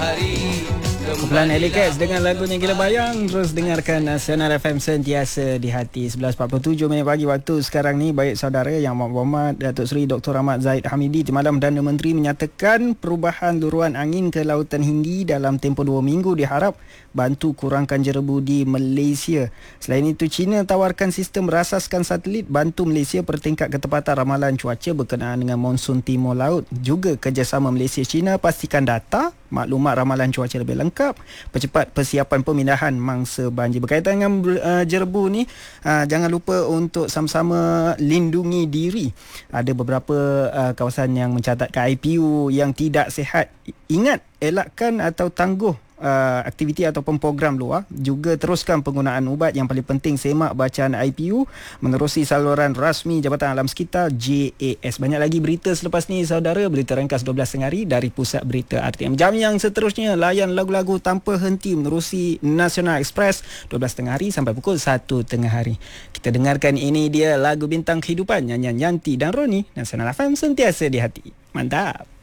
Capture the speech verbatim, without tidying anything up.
hari Kumpulan Ellie dengan lagunya Gila Bayang. Terus dengarkan Nasional F M sentiasa di hati. sebelas empat puluh tujuh minit pagi waktu sekarang ni. Baik saudara Yang Amat Berhormat Datuk Seri Doktor Ahmad Zahid Hamidi, Timbalan Perdana Menteri, menyatakan perubahan luruan angin ke Lautan Hindi dalam tempoh dua minggu diharap bantu kurangkan jerebu di Malaysia. Selain itu, China tawarkan sistem berasaskan satelit bantu Malaysia pertingkat ketepatan ramalan cuaca berkenaan dengan monsun timur laut. Juga kerjasama Malaysia-China pastikan data maklumat ramalan cuaca lebih lengkap, percepat persiapan pemindahan mangsa banjir. Berkaitan dengan uh, jerebu ni, uh, jangan lupa untuk sama-sama lindungi diri. Ada beberapa uh, kawasan yang mencatatkan I P U yang tidak sihat. Ingat, elakkan atau tangguh Uh, aktiviti ataupun program luar. Juga teruskan penggunaan ubat. Yang paling penting, semak bacaan I P U menerusi saluran rasmi Jabatan Alam Sekitar J A S. Banyak lagi berita selepas ni saudara. Berita ringkas dua belas tengah hari dari Pusat Berita R T M. Jam yang seterusnya, layan lagu-lagu tanpa henti menerusi Nasional Express dua belas tengah hari sampai pukul satu tengah hari. Kita dengarkan, ini dia lagu Bintang Kehidupan, nyanyian Yanti dan Roni. Nasional F M sentiasa di hati. Mantap.